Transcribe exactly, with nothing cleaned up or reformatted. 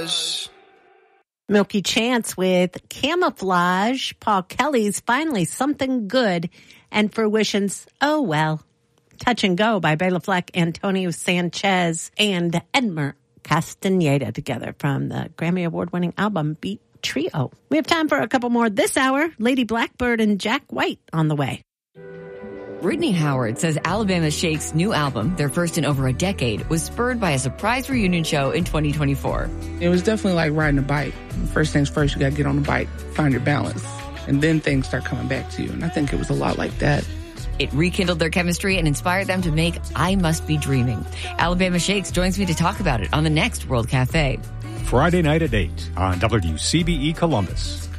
Camouflage. Milky Chance with Camouflage. Paul Kelly's Finally Something Good. And Fruition's Oh Well. Touch and Go by Bela Fleck, Antonio Sanchez, and Edmer Castaneda together from the Grammy Award-winning album Beat Trio. We have time for a couple more this hour. Lady Blackbird and Jack White on the way. Brittany Howard says Alabama Shake's new album, their first in over a decade, was spurred by a surprise reunion show in twenty twenty-four. It was definitely like riding a bike. First things first, you got to get on the bike, find your balance, and then things start coming back to you. And I think it was a lot like that. It rekindled their chemistry and inspired them to make I Must Be Dreaming. Alabama Shakes joins me to talk about it on the next World Cafe. Friday night at eight on W C B E Columbus.